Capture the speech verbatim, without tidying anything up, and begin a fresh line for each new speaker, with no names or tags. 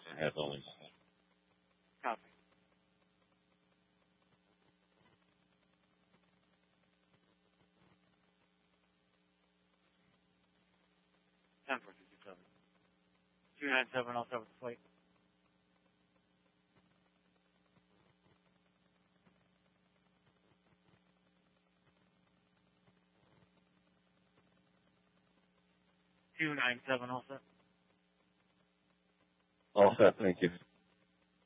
and a half only.
Copy. ten four two two seven. two nine seven, I'll start with the flight. two nine seven, all set.
All set, thank you.